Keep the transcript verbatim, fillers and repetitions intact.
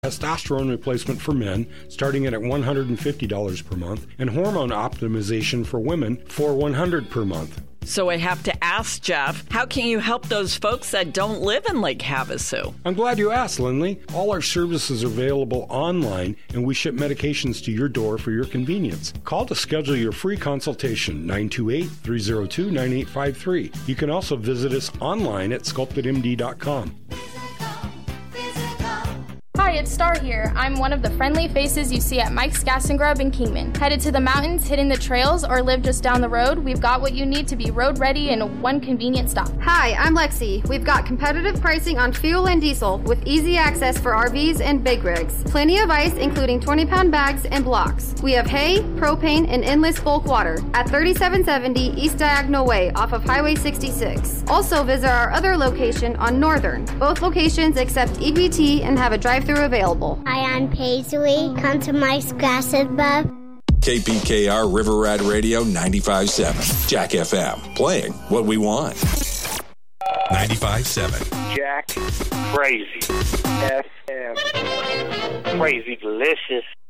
testosterone replacement for men, starting at one hundred fifty dollars per month, and hormone optimization for women for one hundred dollars per month. So I have to ask, Jeff, how can you help those folks that don't live in Lake Havasu? I'm glad you asked, Lindley. All our services are available online, and we ship medications to your door for your convenience. Call to schedule your free consultation, nine two eight, three zero two, nine eight five three. You can also visit us online at sculpted m d dot com. Hi, it's Star here. I'm one of the friendly faces you see at Mike's Gas and Grub in Kingman. Headed to the mountains, hitting the trails, or live just down the road, we've got what you need to be road ready in one convenient stop. Hi, I'm Lexi. We've got competitive pricing on fuel and diesel with easy access for R Vs and big rigs. Plenty of ice, including twenty pound bags and blocks. We have hay, propane, and endless bulk water at thirty-seven seventy East Diagonal Way off of Highway sixty-six. Also visit our other location on Northern. Both locations accept E B T and have a drive-thru available. Hi, I'm Paisley. Come to Mike's Gas and Grub. K P K R River Rat Radio ninety-five point seven. Jack F M. Playing what we want. ninety-five point seven. Jack Crazy F M. Crazy delicious.